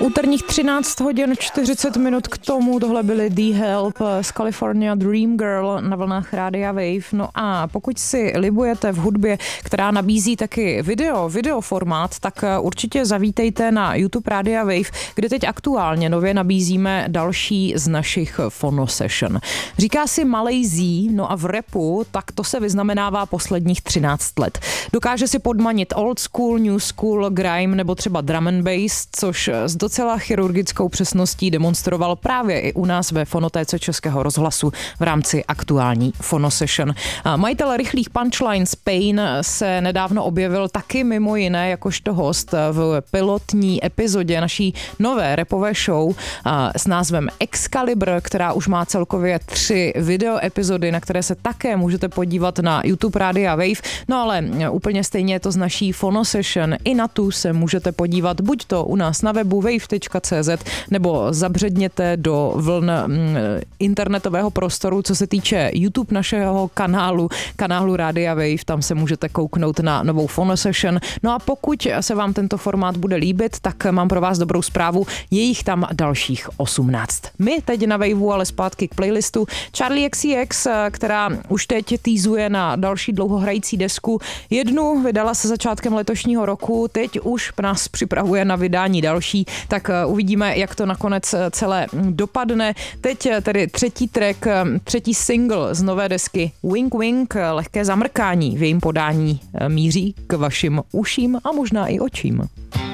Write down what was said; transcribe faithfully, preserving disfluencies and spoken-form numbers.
Úterních třináct hodin čtyřicet minut k tomu, tohle byly The Help z California Dream Girl na vlnách Rádia Wave. No a pokud si libujete v hudbě, která nabízí taky video, videoformát, tak určitě zavítejte na YouTube Rádia Wave, kde teď aktuálně nově nabízíme další z našich Phono Session. Říká si malej Z, no a v rapu tak to se vyznamenává posledních třináct let. Dokáže si podmanit old school, new school, grime nebo třeba drum and bass, což s docela chirurgickou přesností demonstroval právě i u nás ve fonotéce Českého rozhlasu v rámci aktuální Phono Session. Majitel rychlých punchlines Pain se nedávno objevil taky mimo jiné jakožto host v pilotní epizodě naší nové rapové show s názvem Excalibur, která už má celkově tři video epizody, na které se také můžete podívat na YouTube Rádia Wave. No ale úplně stejně je to z naší Phono Session. I na tu se můžete podívat buď to u nás na webu wave tečka cé zet nebo zabředněte do vln internetového prostoru, co se týče YouTube našeho kanálu, kanálu Rádia Wave, tam se můžete kouknout na novou Phono Session. No a pokud se vám tento formát bude líbit, tak mám pro vás dobrou zprávu, je jich tam dalších osmnáct. My teď na Waveu, ale zpátky k playlistu Charli X C X, která už teď týzuje na další dlouhohrající desku. Jednu vydala se začátkem letošního roku, teď už nás připravuje na vydání další, tak uvidíme, jak to nakonec celé dopadne. Teď tedy třetí track, třetí single z nové desky Wink Wink, lehké zamrkání v jejím podání míří k vašim uším a možná i očím.